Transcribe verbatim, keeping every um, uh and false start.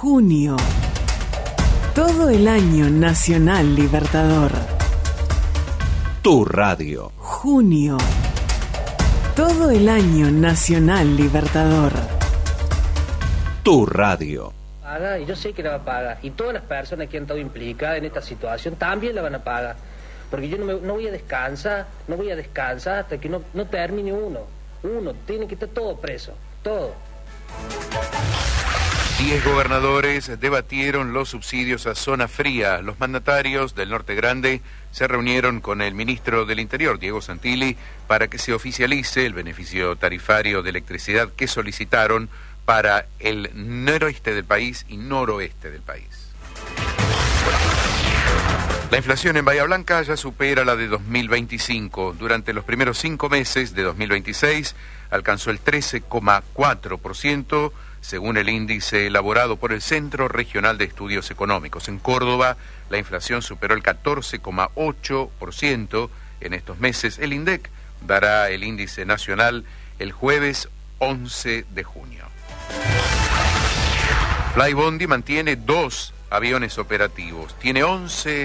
Junio. Todo el año Nacional Libertador. Tu radio. Junio. Todo el año Nacional Libertador. Tu radio. Paga, y yo sé que la va a pagar. Y todas las personas que han estado implicadas en esta situación también la van a pagar. Porque yo no, me, no voy a descansar, no voy a descansar hasta que no, no termine uno. Uno, tiene que estar todo preso, todo. Diez gobernadores debatieron los subsidios a zona fría. Los mandatarios del Norte Grande se reunieron con el ministro del Interior, Diego Santilli, para que se oficialice el beneficio tarifario de electricidad que solicitaron para el noroeste del país y noroeste del país. La inflación en Bahía Blanca ya supera la de dos mil veinticinco. Durante los primeros cinco meses de dos mil veintiséis alcanzó el trece coma cuatro por ciento, según el índice elaborado por el Centro Regional de Estudios Económicos. En Córdoba, la inflación superó el catorce coma ocho por ciento en estos meses. El INDEC dará el índice nacional el jueves once de junio. Flybondi mantiene dos aviones operativos. Tiene once